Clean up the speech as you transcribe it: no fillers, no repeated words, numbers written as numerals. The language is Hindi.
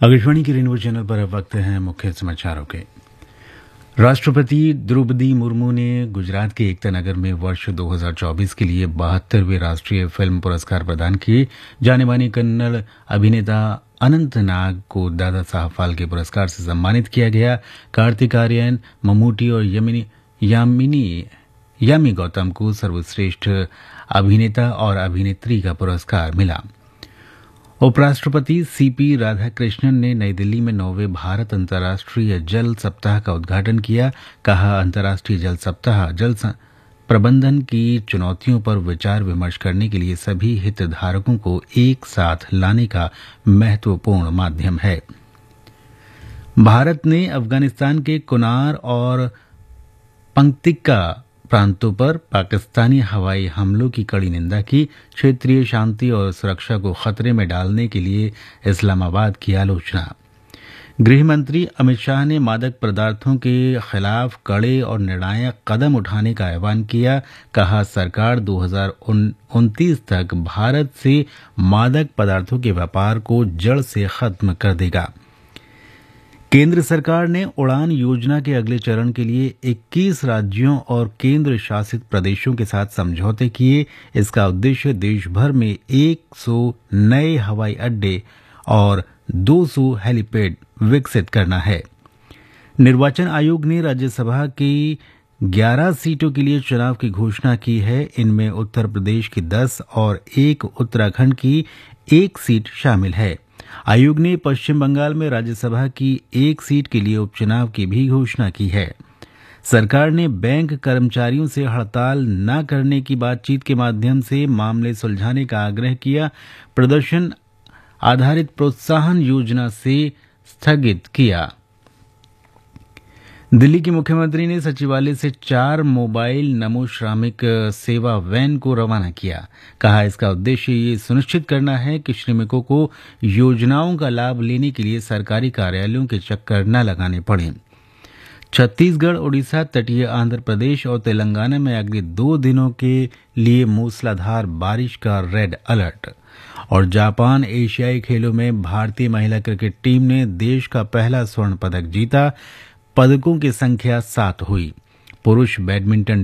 आकाशवाणी के रेनबो चैनल पर अब वक्त है मुख्य समाचारों के। राष्ट्रपति द्रौपदी मुर्मू ने गुजरात के एकता नगर में वर्ष 2024 के लिए 72वें राष्ट्रीय फिल्म पुरस्कार प्रदान किए। जाने माने कन्नड़ अभिनेता अनंत नाग को दादा साहब फाल्के पुरस्कार से सम्मानित किया गया। कार्तिक आर्यन, ममूटी और यामी गौतम को सर्वश्रेष्ठ अभिनेता और अभिनेत्री का पुरस्कार मिला। उपराष्ट्रपति सीपी राधाकृष्णन ने नई दिल्ली में 9वें भारत अंतर्राष्ट्रीय जल सप्ताह का उद्घाटन किया। कहा, अंतर्राष्ट्रीय जल सप्ताह जल प्रबंधन की चुनौतियों पर विचार विमर्श करने के लिए सभी हितधारकों को एक साथ लाने का महत्वपूर्ण माध्यम है। भारत ने अफगानिस्तान के कुनार और पंक्तिका प्रांतों पर पाकिस्तानी हवाई हमलों की कड़ी निंदा की। क्षेत्रीय शांति और सुरक्षा को खतरे में डालने के लिए इस्लामाबाद की आलोचना। गृह मंत्री अमित शाह ने मादक पदार्थों के खिलाफ कड़े और निर्णायक कदम उठाने का आह्वान किया। कहा, सरकार 2029 तक भारत से मादक पदार्थों के व्यापार को जड़ से खत्म कर देगा। केंद्र सरकार ने उड़ान योजना के अगले चरण के लिए 21 राज्यों और केंद्र शासित प्रदेशों के साथ समझौते किए। इसका उद्देश्य देश भर में 100 नए हवाई अड्डे और 200 हेलीपैड विकसित करना है। निर्वाचन आयोग ने राज्यसभा की 11 सीटों के लिए चुनाव की घोषणा की है। इनमें उत्तर प्रदेश की 10 और एक उत्तराखंड की 1 सीट शामिल है। आयोग ने पश्चिम बंगाल में राज्यसभा की 1 सीट के लिए उपचुनाव की भी घोषणा की है। सरकार ने बैंक कर्मचारियों से हड़ताल न करने की बातचीत के माध्यम से मामले सुलझाने का आग्रह किया। प्रदर्शन आधारित प्रोत्साहन योजना से स्थगित किया। दिल्ली के मुख्यमंत्री ने सचिवालय से 4 मोबाइल नमो श्रमिक सेवा वैन को रवाना किया। कहा, इसका उद्देश्य ये सुनिश्चित करना है कि श्रमिकों को योजनाओं का लाभ लेने के लिए सरकारी कार्यालयों के चक्कर न लगाने पड़े। छत्तीसगढ़, ओडिशा, तटीय आंध्र प्रदेश और तेलंगाना में अगले 2 दिनों के लिए मूसलाधार बारिश का रेड अलर्ट। और जापान एशियाई खेलों में भारतीय महिला क्रिकेट टीम ने देश का पहला स्वर्ण पदक जीता। पदकों की संख्या 7 हुई। पुरुष बैडमिंटन